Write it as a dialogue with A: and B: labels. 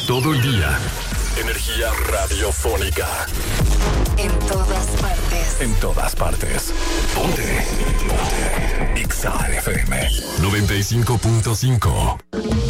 A: Todo el día. Energía radiofónica.
B: En todas partes.
A: En todas partes. Ponte. Exa FM 95.5.